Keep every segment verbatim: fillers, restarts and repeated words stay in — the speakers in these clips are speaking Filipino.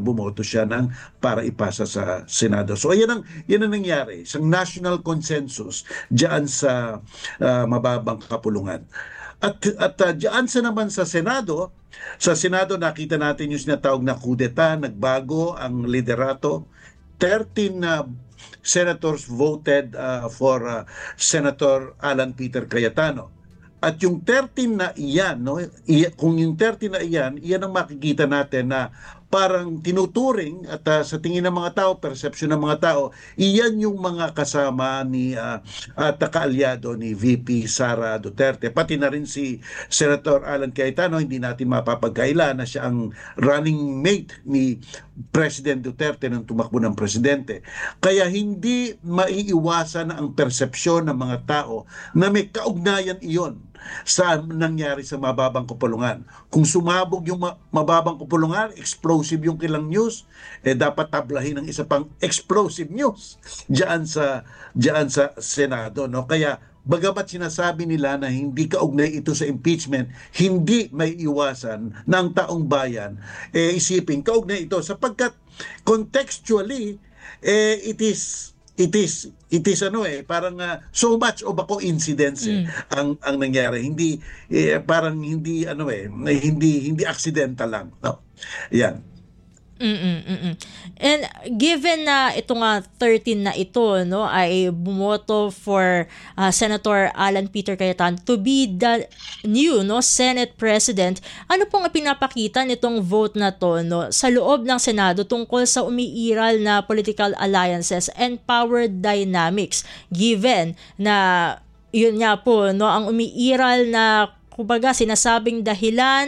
bumoto siya ng para ipasa sa Senado. So yan ang, yan ang nangyari, isang national consensus diyan sa uh, mababang kapulungan. At, at uh, diyan sa naman sa Senado, sa Senado nakita natin yung sinatawag na kudeta, nagbago ang liderato. thirteen na uh, senators voted uh, for uh, Senator Alan Peter Cayetano. At yung thirteen na iyan, no, kung yung thirteen na iyan, iyan ang makikita natin na parang tinuturing at uh, sa tingin ng mga tao, perception ng mga tao, iyan yung mga kasama ni uh, at kaalyado ni V P Sara Duterte. Pati na rin si Senator Alan Cayetano, hindi natin mapapagkaila na siya ang running mate ni President Duterte nung tumakbo ng presidente. Kaya hindi maiiwasan ang persepsyon ng mga tao na may kaugnayan iyon sa nangyari sa mababang kapulungan. Kung sumabog yung ma- mababang kapulungan, explosive yung kilang news, eh dapat tablahin ng isa pang explosive news diyan sa diyan sa Senado, no? Kaya bagamat sinasabi nila na hindi kaugnay ito sa impeachment, hindi may iwasan ng taong bayan eh isipin kaugnay ito sapagkat contextually eh it is It is it is ano eh parang uh, so much of a coincidence eh, Mm. ang ang nangyari, hindi eh, parang hindi ano eh hindi hindi accidental lang, no? Yan. Mm, mm, mm. And given na ito nga thirteen na ito no ay bumoto for uh, Senator Alan Peter Cayetano to be the new no Senate President, ano pong pinapakita nitong vote na to no sa loob ng Senado tungkol sa umiiral na political alliances and power dynamics, given na yun nga po no ang umiiral na kumbaga sinasabing dahilan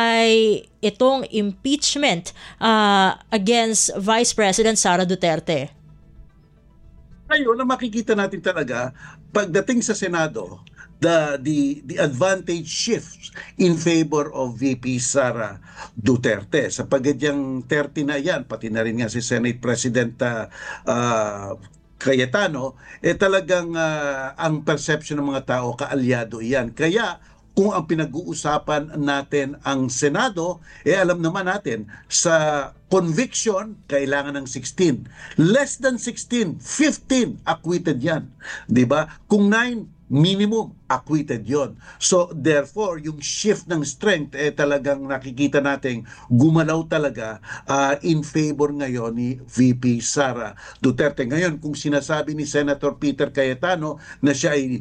ay itong impeachment uh, against Vice President Sara Duterte? Ngayon, na makikita natin talaga pagdating sa Senado, the the the advantage shifts in favor of V P Sara Duterte. Sa paggadyang thirty na yan, pati na rin nga si Senate President uh, uh, Cayetano, eh talagang uh, ang perception ng mga tao kaalyado iyan. Kaya kung ang pinag-uusapan natin ang Senado, eh alam naman natin, sa conviction, kailangan ng sixteen. Less than sixteen, fifteen, acquitted yan. Diba? Kung nine, minimum, acquitted yon. So, therefore, yung shift ng strength, eh talagang nakikita natin, gumalaw talaga uh, in favor ngayon ni V P Sara Duterte. Ngayon, kung sinasabi ni Senator Peter Cayetano na siya ay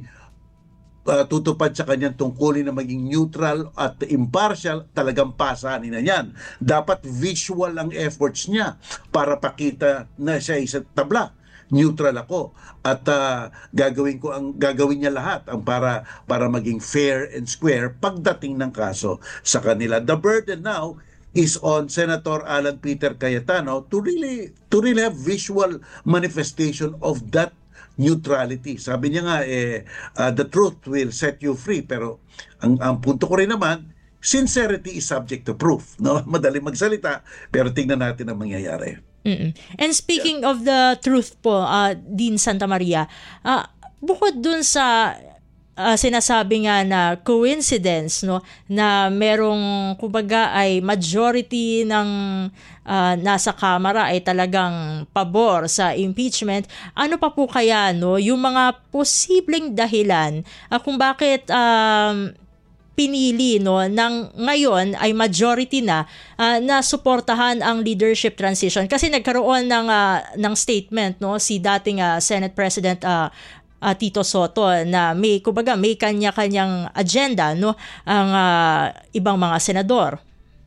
Uh, tutupad sa kanyang tungkulin na maging neutral at impartial, talagang pasanin na yan. Dapat visual ang efforts niya para pakita na siya ay sa tabla. Neutral ako at uh, gagawin ko ang gagawin niya lahat ang para para maging fair and square pagdating ng kaso sa kanila. The burden now is on Senator Alan Peter Cayetano to really to really have visual manifestation of that neutrality. Sabi niya nga, eh, uh, the truth will set you free. Pero ang, ang punto ko rin naman, sincerity is subject to proof. No? Madaling magsalita, pero tingnan natin ang mangyayari. Mm-mm. And speaking yeah. of the truth po, uh, Dean Santamaria, uh, bukod dun sa Uh, sinasabi nga na coincidence no na merong kumbaga ay majority ng uh, nasa Kamara ay talagang pabor sa impeachment, ano pa po kaya no yung mga posibleng dahilan uh, kung bakit um, pinili no ng ngayon ay majority na uh, na suportahan ang leadership transition, kasi nagkaroon ng uh, ng statement no si dating uh, Senate President uh, Uh, Tito Soto na may kumbaga may kanya-kanyang agenda no ang uh, ibang mga senador.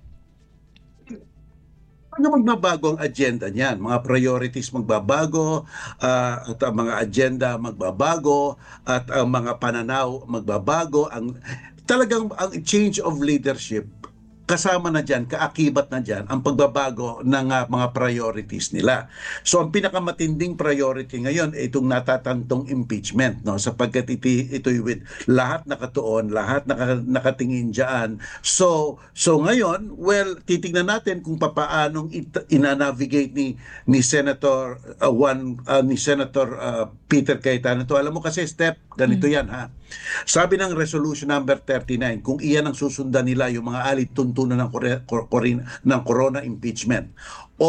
Ano magbabago ang agenda niyan? Mga priorities magbabago, uh, at ang mga agenda magbabago, at ang mga pananaw magbabago. Ang talagang ang change of leadership, kasama na dyan, kaakibat na dyan, ang pagbabago ng uh, mga priorities nila. So, ang pinakamatinding priority ngayon ay itong natatantong impeachment, no? Sapagkat iti, ito'y with lahat nakatuon, lahat naka, nakatingin dyan. So, so ngayon, well, titignan natin kung papaanong it, ina-navigate ni, ni Senator, uh, one, uh, ni Senator uh, Peter Cayetano. To, alam mo kasi, step, ganito yan, ha? Sabi ng resolution number thirty-nine, kung iyan ang susundan nila yung mga alituntunan ng, ng corona impeachment,